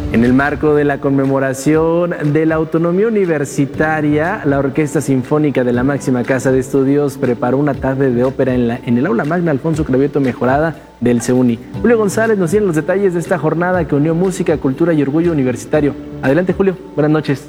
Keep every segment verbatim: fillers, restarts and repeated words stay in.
En el marco de la conmemoración de la autonomía universitaria, la Orquesta Sinfónica de la máxima casa de estudios preparó una tarde de ópera en, la, en el aula magna Alfonso Cravioto Mejorada del CEUNI. Julio González nos tiene los detalles de esta jornada que unió música, cultura y orgullo universitario. Adelante, Julio, buenas noches.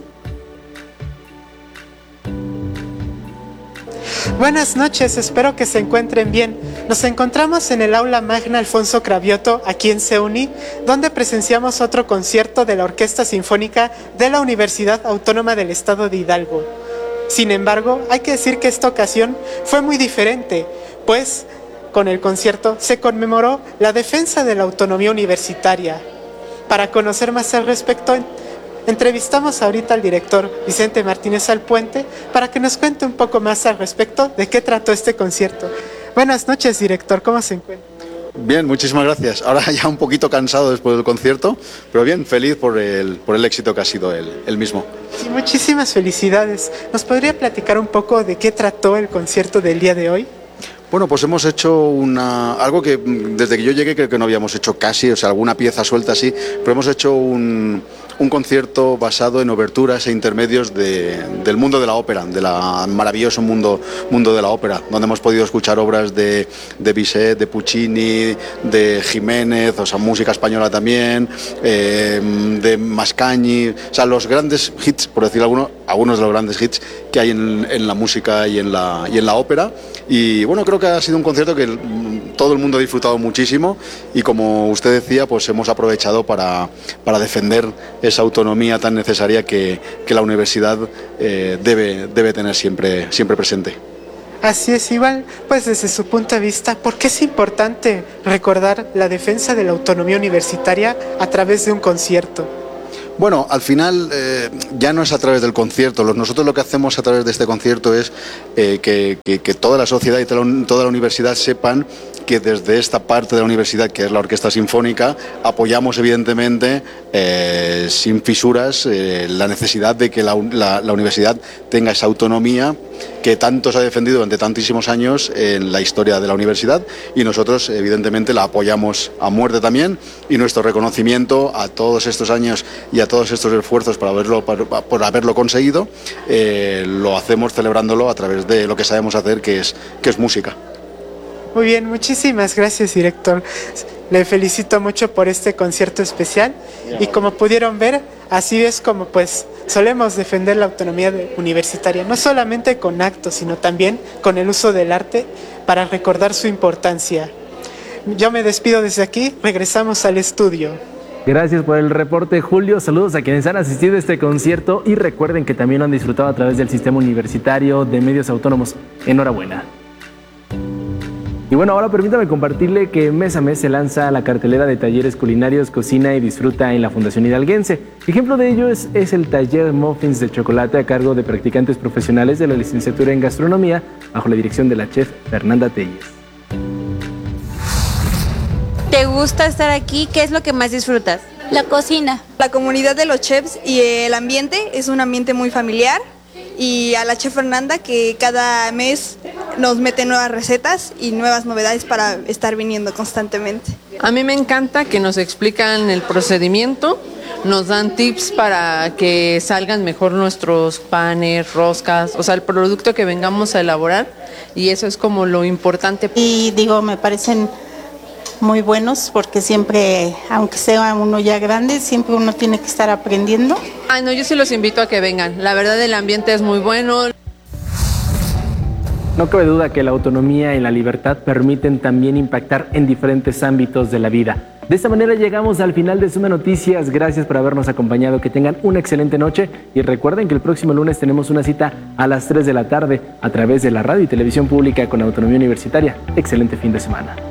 Buenas noches, espero que se encuentren bien. Nos encontramos en el aula magna Alfonso Cravioto, aquí en CEUNI, donde presenciamos otro concierto de la Orquesta Sinfónica de la Universidad Autónoma del Estado de Hidalgo. Sin embargo, hay que decir que esta ocasión fue muy diferente, pues con el concierto se conmemoró la defensa de la autonomía universitaria. Para conocer más al respecto, entrevistamos ahorita al director Vicente Martínez Alpuente para que nos cuente un poco más al respecto de qué trató este concierto. Buenas noches, director, ¿cómo se encuentra? Bien, muchísimas gracias. Ahora ya un poquito cansado después del concierto, pero bien, feliz por el, por el éxito que ha sido el, el mismo. Sí, muchísimas felicidades. ¿Nos podría platicar un poco de qué trató el concierto del día de hoy? Bueno, pues hemos hecho una, algo que desde que yo llegué creo que no habíamos hecho casi, o sea, alguna pieza suelta así, pero hemos hecho un, un concierto basado en oberturas e intermedios de, del mundo de la ópera, del maravilloso mundo, mundo de la ópera, donde hemos podido escuchar obras de, de Bizet, de Puccini, de Jiménez, o sea, música española también, eh, de Mascagni, o sea, los grandes hits, por decir algunos, algunos de los grandes hits que hay en, en la música y en la, y en la ópera. Y bueno, creo que ha sido un concierto que todo el mundo ha disfrutado muchísimo y, como usted decía, pues hemos aprovechado para, para defender esa autonomía tan necesaria que, que la universidad eh, debe, debe tener siempre, siempre presente. Así es, igual, pues desde su punto de vista, ¿por qué es importante recordar la defensa de la autonomía universitaria a través de un concierto? Bueno, al final eh, ya no es a través del concierto. Nosotros lo que hacemos a través de este concierto es eh, que, que, que toda la sociedad y toda la, toda la universidad sepan que desde esta parte de la universidad, que es la Orquesta Sinfónica, apoyamos evidentemente, eh, sin fisuras, eh, la necesidad de que la, la, la universidad tenga esa autonomía que tanto se ha defendido durante tantísimos años en la historia de la universidad, y nosotros evidentemente la apoyamos a muerte también, y nuestro reconocimiento a todos estos años y a todos estos esfuerzos por haberlo, por, por haberlo conseguido, eh, lo hacemos celebrándolo a través de lo que sabemos hacer, que es, que es música. Muy bien, muchísimas gracias, director. Le felicito mucho por este concierto especial y, como pudieron ver, así es como pues solemos defender la autonomía universitaria, no solamente con actos, sino también con el uso del arte para recordar su importancia. Yo me despido desde aquí, regresamos al estudio. Gracias por el reporte, Julio. Saludos a quienes han asistido a este concierto y recuerden que también lo han disfrutado a través del Sistema Universitario de Medios Autónomos. Enhorabuena. Y bueno, ahora permítame compartirle que mes a mes se lanza la cartelera de talleres culinarios Cocina y Disfruta en la Fundación Hidalguense. Ejemplo de ello es, es el taller Muffins de Chocolate a cargo de practicantes profesionales de la licenciatura en Gastronomía bajo la dirección de la chef Fernanda Telles. ¿Te gusta estar aquí? ¿Qué es lo que más disfrutas? La cocina. La comunidad de los chefs y el ambiente es un ambiente muy familiar. Y a la chef Fernanda, que cada mes nos mete nuevas recetas y nuevas novedades para estar viniendo constantemente. A mí me encanta que nos explican el procedimiento, nos dan tips para que salgan mejor nuestros panes, roscas, o sea, el producto que vengamos a elaborar, y eso es como lo importante. Y digo, me parecen muy buenos porque siempre, aunque sea uno ya grande, siempre uno tiene que estar aprendiendo. Ay, no, yo sí los invito a que vengan. La verdad, el ambiente es muy bueno. No cabe duda que la autonomía y la libertad permiten también impactar en diferentes ámbitos de la vida. De esta manera llegamos al final de Suma Noticias. Gracias por habernos acompañado. Que tengan una excelente noche y recuerden que el próximo lunes tenemos una cita a las tres de la tarde a través de la radio y televisión pública con Autonomía Universitaria. Excelente fin de semana.